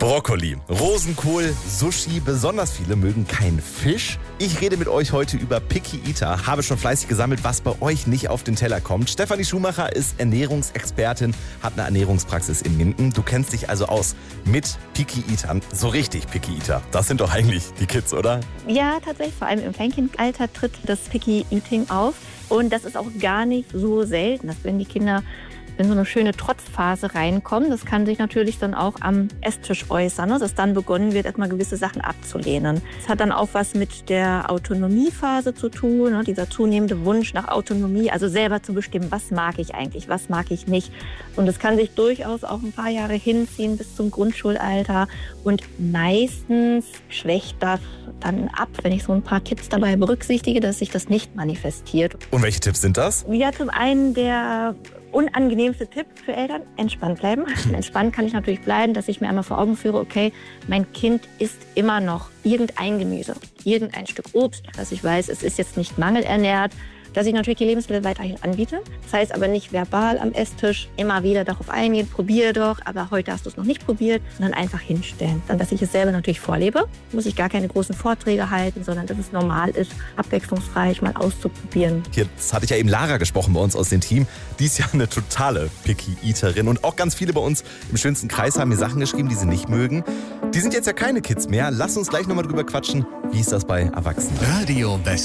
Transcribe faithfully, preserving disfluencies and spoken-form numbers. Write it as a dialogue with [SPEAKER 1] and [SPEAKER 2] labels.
[SPEAKER 1] Brokkoli, Rosenkohl, Sushi, besonders viele mögen keinen Fisch. Ich rede mit euch heute über Picky Eater, habe schon fleißig gesammelt, was bei euch nicht auf den Teller kommt. Stefanie Schumacher ist Ernährungsexpertin, hat eine Ernährungspraxis in Minden. Du kennst dich also aus mit Picky Eatern, so richtig Picky Eater. Das sind doch eigentlich die Kids, oder?
[SPEAKER 2] Ja, tatsächlich, vor allem im Kleinkindalter tritt das Picky Eating auf. Und das ist auch gar nicht so selten, dass wenn die Kinder in so eine schöne Trotzphase reinkommen. Das kann sich natürlich dann auch am Esstisch äußern, ne? Dass dann begonnen wird, erstmal gewisse Sachen abzulehnen. Es hat dann auch was mit der Autonomiephase zu tun, ne? Dieser zunehmende Wunsch nach Autonomie, also selber zu bestimmen, was mag ich eigentlich, was mag ich nicht. Und das kann sich durchaus auch ein paar Jahre hinziehen bis zum Grundschulalter. Und meistens schwächt das dann ab, wenn ich so ein paar Tipps dabei berücksichtige, dass sich das nicht manifestiert.
[SPEAKER 1] Und welche Tipps sind das?
[SPEAKER 2] Ja, zum einen der unangenehmste Tipp für Eltern, entspannt bleiben. Entspannt kann ich natürlich bleiben, dass ich mir einmal vor Augen führe, okay, mein Kind isst immer noch irgendein Gemüse, irgendein Stück Obst, dass ich weiß, es ist jetzt nicht mangelernährt, dass ich natürlich die Lebensmittel weiterhin anbiete. Das heißt aber nicht verbal am Esstisch immer wieder darauf eingehen, probier doch, aber heute hast du es noch nicht probiert, sondern einfach hinstellen. Dann, dass ich es selber natürlich vorlebe, muss ich gar keine großen Vorträge halten, sondern dass es normal ist, abwechslungsreich mal auszuprobieren.
[SPEAKER 1] Jetzt hatte ich ja eben Lara gesprochen bei uns aus dem Team. Die ist ja eine totale Picky-Eaterin und auch ganz viele bei uns im schönsten Kreis haben mir Sachen geschrieben, die sie nicht mögen. Die sind jetzt ja keine Kids mehr. Lass uns gleich nochmal drüber quatschen, wie ist das bei Erwachsenen?
[SPEAKER 3] Radio Best.